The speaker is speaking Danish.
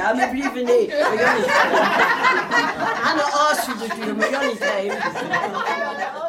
Ja, men bliv ved ned. Han er også dyr, men jeg er ikke